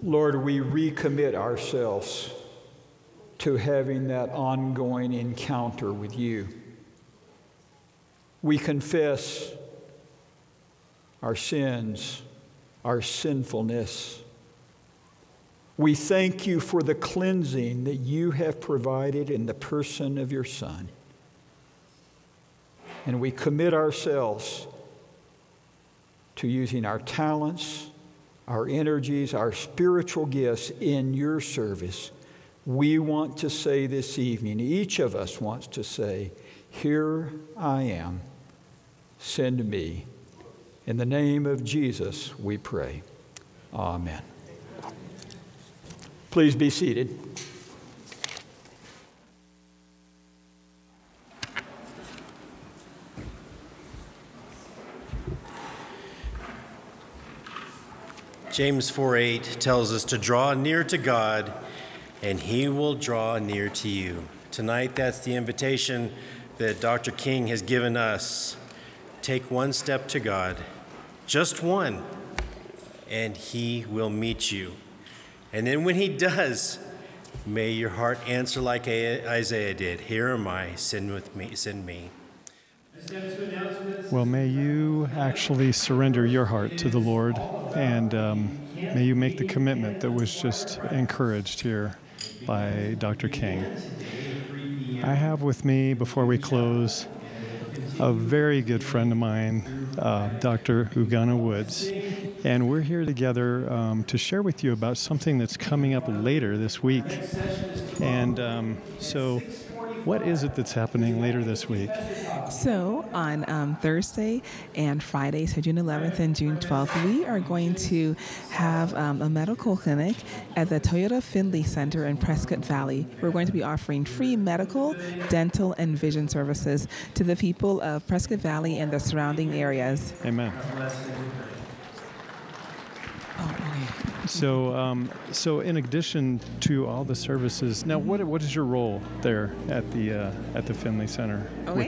Lord, we recommit ourselves to having that ongoing encounter with you. We confess our sins, our sinfulness. We thank you for the cleansing that you have provided in the person of your Son. And we commit ourselves to using our talents, our energies, our spiritual gifts in your service. We want to say this evening, each of us wants to say, "Here I am, send me." In the name of Jesus, we pray. Amen. Please be seated. James 4:8 tells us to draw near to God, and he will draw near to you. Tonight, that's the invitation that Dr. King has given us. Take one step to God, just one, and he will meet you. And then when he does, may your heart answer like Isaiah did. "Here am I, send me." Well, may you actually surrender your heart to the Lord, and may you make the commitment that was just encouraged here by Dr. King. I have with me, before we close, a very good friend of mine, Dr. Ugana Woods, and we're here together to share with you about something that's coming up later this week. And so what is it that's happening later this week? So on Thursday and Friday, so June 11th and June 12th, we are going to have a medical clinic at the Toyota Findlay Center in Prescott Valley. We're going to be offering free medical, dental, and vision services to the people of Prescott Valley and the surrounding areas. Amen. So in addition to all the services, now what is your role there at the Findlay Center? Okay.